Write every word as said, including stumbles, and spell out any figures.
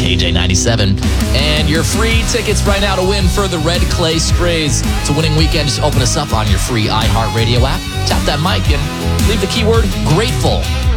K J ninety-seven. And your free tickets right now to win for the Red Clay Strays. It's a winning weekend. Just open us up on your free iHeartRadio app. Tap that mic and leave the keyword grateful.